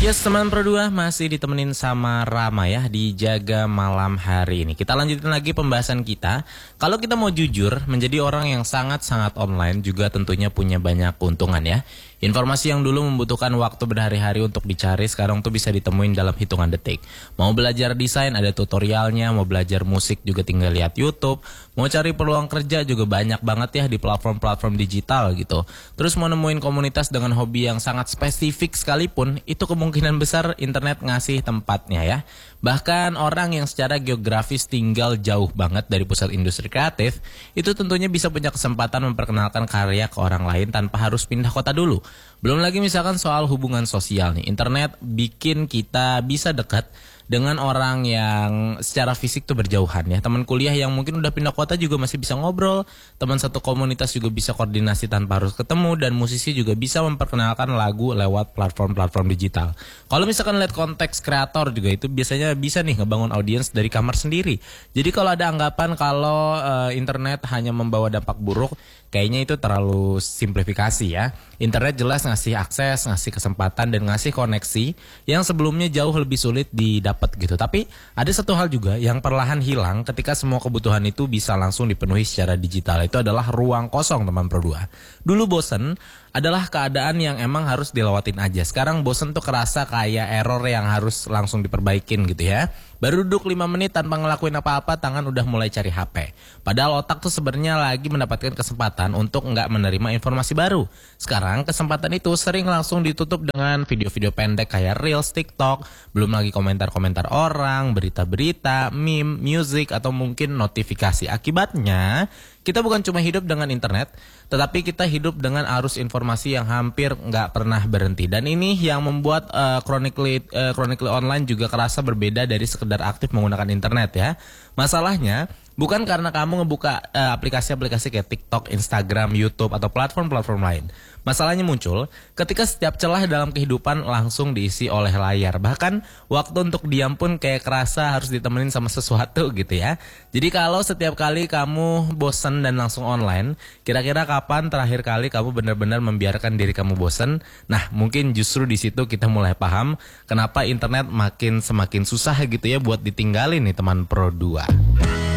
Yes, teman Pro 2 masih ditemenin sama Rama ya di Jaga Malam hari ini. Kita lanjutin lagi pembahasan kita. Kalau kita mau jujur, menjadi orang yang sangat-sangat online juga tentunya punya banyak keuntungan ya. Informasi yang dulu membutuhkan waktu berhari-hari untuk dicari, sekarang tuh bisa ditemuin dalam hitungan detik. Mau belajar desain ada tutorialnya, mau belajar musik juga tinggal lihat YouTube. Mau cari peluang kerja juga banyak banget ya di platform-platform digital gitu. Terus mau nemuin komunitas dengan hobi yang sangat spesifik sekalipun, itu kemungkinan besar internet ngasih tempatnya ya. Bahkan orang yang secara geografis tinggal jauh banget dari pusat industri kreatif, itu tentunya bisa punya kesempatan memperkenalkan karya ke orang lain tanpa harus pindah kota dulu. Belum lagi misalkan soal hubungan sosial nih, internet bikin kita bisa dekat dengan orang yang secara fisik tuh berjauhan ya. Teman kuliah yang mungkin udah pindah kota juga masih bisa ngobrol, teman satu komunitas juga bisa koordinasi tanpa harus ketemu, dan musisi juga bisa memperkenalkan lagu lewat platform-platform digital. Kalau misalkan lihat konteks kreator juga itu biasanya bisa nih ngebangun audiens dari kamar sendiri. Jadi kalau ada anggapan kalau internet hanya membawa dampak buruk, kayaknya itu terlalu simplifikasi ya. Internet jelas ngasih akses, ngasih kesempatan, dan ngasih koneksi yang sebelumnya jauh lebih sulit didapat gitu. Tapi ada satu hal juga yang perlahan hilang ketika semua kebutuhan itu bisa langsung dipenuhi secara digital. Itu adalah ruang kosong, teman Pro 2. Dulu bosen adalah keadaan yang emang harus dilewatin aja. Sekarang bosen tuh kerasa kayak error yang harus langsung diperbaikin gitu ya. Baru duduk 5 menit tanpa ngelakuin apa-apa, tangan udah mulai cari HP. Padahal otak tuh sebenarnya lagi mendapatkan kesempatan untuk nggak menerima informasi baru. Sekarang kesempatan itu sering langsung ditutup dengan video-video pendek kayak Reels, TikTok, belum lagi komentar-komentar orang, berita-berita, meme, music, atau mungkin notifikasi. Akibatnya, kita bukan cuma hidup dengan internet, tetapi kita hidup dengan arus informasi yang hampir nggak pernah berhenti. Dan ini yang membuat Chronically Online juga kerasa berbeda dari sekedar aktif menggunakan internet ya. Masalahnya bukan karena kamu ngebuka aplikasi-aplikasi kayak TikTok, Instagram, YouTube, atau platform-platform lain. Masalahnya muncul ketika setiap celah dalam kehidupan langsung diisi oleh layar. Bahkan waktu untuk diam pun kayak kerasa harus ditemenin sama sesuatu gitu ya. Jadi kalau setiap kali kamu bosen dan langsung online, kira-kira kapan terakhir kali kamu benar-benar membiarkan diri kamu bosen? Nah, mungkin justru di situ kita mulai paham kenapa internet semakin susah gitu ya buat ditinggalin nih teman Pro 2.